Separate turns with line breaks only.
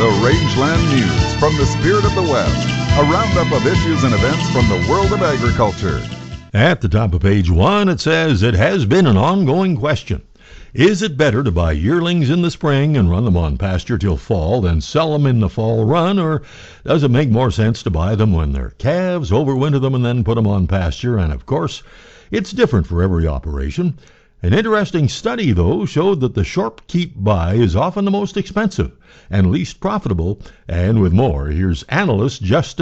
The Rangeland News from the Spirit of the West. A roundup of issues and events from the world of agriculture.
At the top of page 1, it says, it has been an ongoing question. Is it better to buy yearlings in the spring and run them on pasture till fall than sell them in the fall run, or does it make more sense to buy them when they're calves, overwinter them, and then put them on pasture? And of course, it's different for every operation. An interesting study, though, showed that the short keep buy is often the most expensive and least profitable. And with more, here's analyst Justin